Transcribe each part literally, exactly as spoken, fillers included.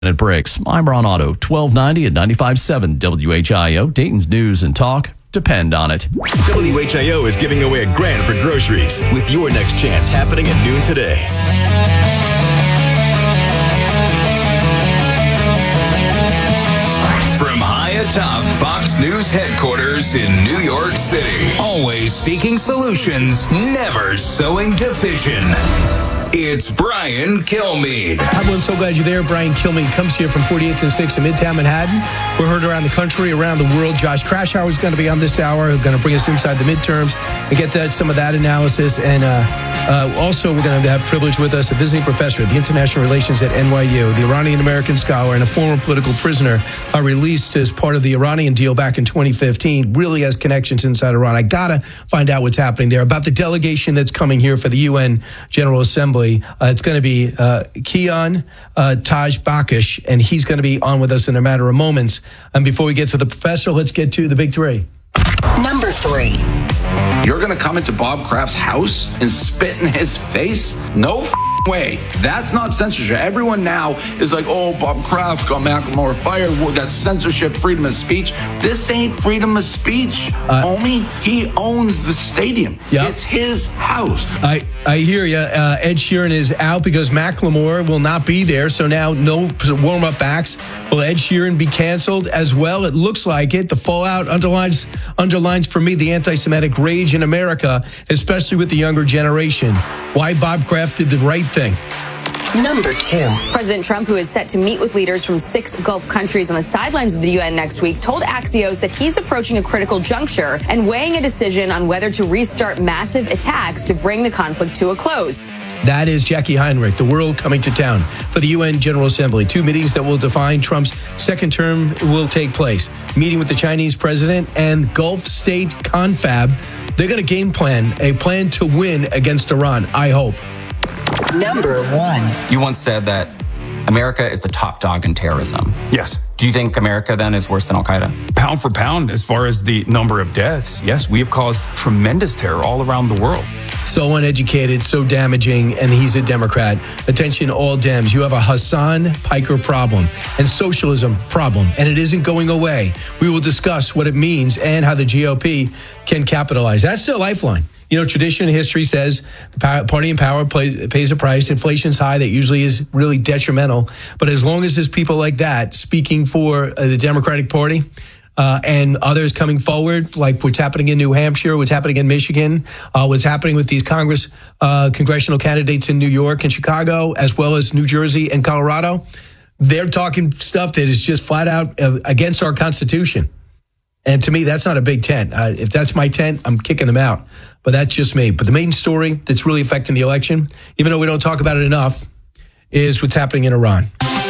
It breaks. I'm Ron Otto, twelve ninety and ninety-five point seven W H I O. Dayton's news and talk depend on it. W H I O is giving away a grand for groceries with your next chance happening at noon today. From high atop Fox News headquarters in New York City, always seeking solutions, never sowing division. It's Brian Kilmeade. I'm so glad you're there. Brian Kilmeade comes here from forty-eighth and sixth in Midtown Manhattan. We're heard around the country, around the world. Josh Krashower is going to be on this hour. We're going to bring us inside the midterms and get to some of that analysis. And uh, uh, also, we're going to have privilege with us, a visiting professor of the international relations at N Y U, the Iranian-American scholar and a former political prisoner, uh, released as part of the Iranian deal back in twenty fifteen, really has connections inside Iran. I got to find out what's happening there. About the delegation that's coming here for the U N General Assembly. Uh, it's going to be uh, Kian uh, Taj Bakish, and he's going to be on with us in a matter of moments. And before we get to the professor, let's get to the big three. Number three. You're going to come into Bob Kraft's house and spit in his face? No f- way. That's not censorship. Everyone now is like, oh, Bob Kraft got Macklemore fired. Well, that's censorship, freedom of speech. This ain't freedom of speech, uh, homie. He owns the stadium. Yep. It's his house. I, I hear you. Uh, Ed Sheeran is out because Macklemore will not be there. So now no warm-up acts. Will Ed Sheeran be canceled as well? It looks like it. The fallout underlines, underlines for me the anti-Semitic rage in America, especially with the younger generation. Why Bob Kraft did the right thing. Number two. President Trump, who is set to meet with leaders from six Gulf countries on the sidelines of the U N next week, told Axios that he's approaching a critical juncture and weighing a decision on whether to restart massive attacks to bring the conflict to a close. That is Jackie Heinrich, the world coming to town for the U N General Assembly. Two meetings that will define Trump's second term will take place. Meeting with the Chinese president and Gulf state confab. They're going to game plan, a plan to win against Iran, I hope. Number one. You once said that America is the top dog in terrorism. Yes. Do you think America then is worse than Al-Qaeda? Pound for pound, as far as the number of deaths, yes, we have caused tremendous terror all around the world. So uneducated, so damaging, and he's a Democrat. Attention, all Dems. You have a Hassan Piker problem and socialism problem, and it isn't going away. We will discuss what it means and how the G O P can capitalize. That's their lifeline. You know, tradition and history says the party in power plays, pays a price. Inflation's high. That usually is really detrimental. But as long as there's people like that speaking for uh, the Democratic Party uh, and others coming forward, like what's happening in New Hampshire, what's happening in Michigan, uh, what's happening with these Congress, uh, congressional candidates in New York and Chicago, as well as New Jersey and Colorado, they're talking stuff that is just flat out uh, against our Constitution. And to me, that's not a big tent. Uh, if that's my tent, I'm kicking them out. But that's just me. But the main story that's really affecting the election, even though we don't talk about it enough, is what's happening in Iran.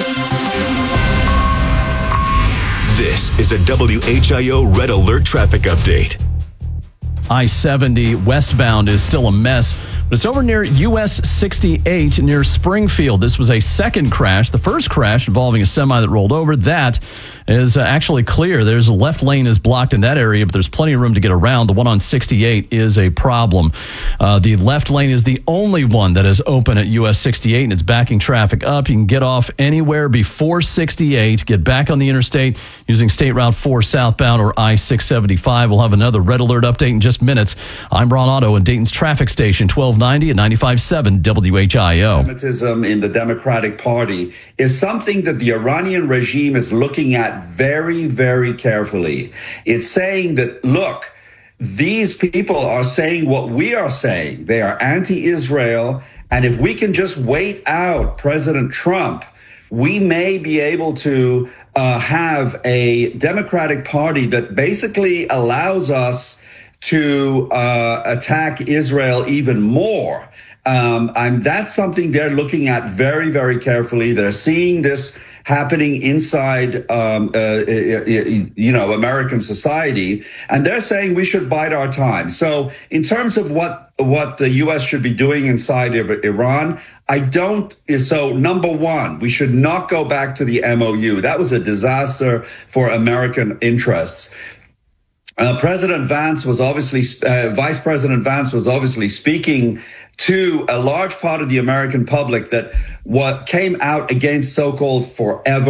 This is a W H I O Red Alert traffic update. I seventy westbound is still a mess, but it's over near U S sixty-eight near Springfield. This was a second crash. The first crash involving a semi that rolled over. That is uh, actually clear. There's a left lane is blocked in that area, but there's plenty of room to get around. The one on sixty-eight is a problem. Uh, the left lane is the only one that is open at U S sixty-eight, and it's backing traffic up. You can get off anywhere before sixty-eight, get back on the interstate using State Route four southbound or I six seventy-five. We'll have another red alert update in just minutes. I'm Ron Otto in Dayton's traffic station, twelve ninety and ninety-five point seven W H I O. Anti-Semitism in the Democratic Party is something that the Iranian regime is looking at very, very carefully. It's saying that, look, these people are saying what we are saying. They are anti-Israel. And if we can just wait out President Trump, we may be able to uh, have a Democratic Party that basically allows us to uh, attack Israel even more. Um, and that's something they're looking at very, very carefully. They're seeing this happening inside, um, uh, you know, American society. And they're saying we should bide our time. So in terms of what, what the U S should be doing inside of Iran, I don't. So number one, we should not go back to the M O U. That was a disaster for American interests. Uh, President Vance was obviously, uh, Vice President Vance was obviously speaking to a large part of the American public that what came out against so-called forever